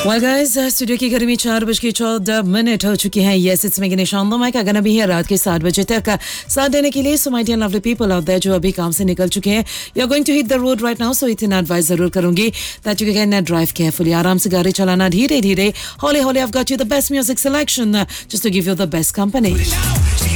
Well guys, studio की गर्मी 4:14 हो चुकी है. Yes, it's me निशान दो. मैं गonna be here रात के 7 बजे तक साथ देने के लिए. So my dear lovely people out there जो अभी काम से निकल चुके हैं, you're going to hit the road right now. So इतना advice जरूर करूंगी that you can drive carefully. आराम से गाड़ी चलाना धीरे धीरे. Holi, I've got you the best music selection just to give you the best company.